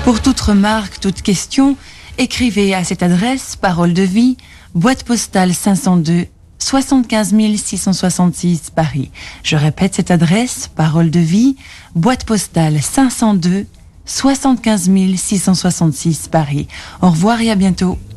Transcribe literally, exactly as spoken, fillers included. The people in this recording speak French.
Pour toute remarque, toute question, écrivez à cette adresse, Parole de Vie, boîte postale cinq cent deux, soixante-quinze six cent soixante-six Paris. Je répète cette adresse, Parole de Vie, boîte postale cinq cent deux, soixante-quinze six cent soixante-six Paris. Au revoir et à bientôt.